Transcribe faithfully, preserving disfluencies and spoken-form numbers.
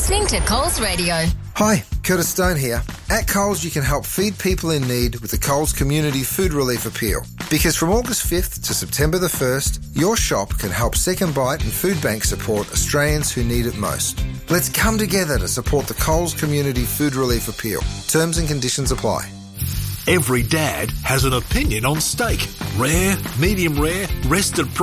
listening to Coles Radio. Hi, Curtis Stone here. At Coles, you can help feed people in need with the Coles Community Food Relief Appeal. Because from August fifth to September the first, your shop can help Second Bite and Food Bank support Australians who need it most. Let's come together to support the Coles Community Food Relief Appeal. Terms and conditions apply. Every dad has an opinion on steak. Rare, medium rare, rested